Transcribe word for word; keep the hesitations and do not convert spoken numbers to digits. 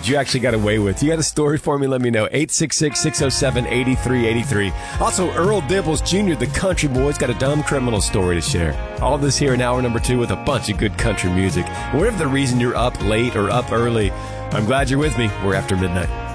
you actually got away with? You got a story for me? Let me know. eight six six, six oh seven, eight three eight three. Also, Earl Dibbles Junior, the country boy's got a dumb criminal story to share. All this here in hour number two with a bunch of good country music. Whatever the reason you're up late or up early, I'm glad you're with me. We're after midnight.